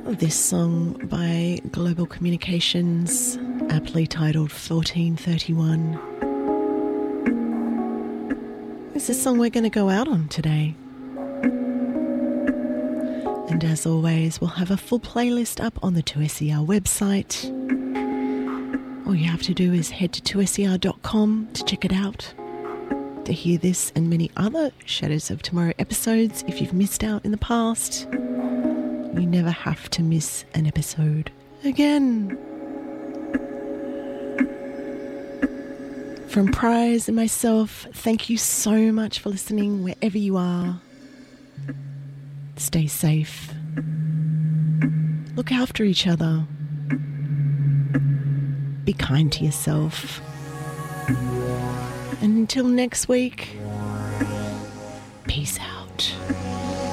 This song by Global Communications, aptly titled 1431. It's a song we're going to go out on today. And as always, we'll have a full playlist up on the 2SER website. All you have to do is head to 2ser.com to check it out, to hear this and many other Shadows of Tomorrow episodes if you've missed out in the past. You never have to miss an episode again. From Prize and myself, thank you so much for listening wherever you are. Stay safe. Look after each other. Be kind to yourself. And until next week, peace out.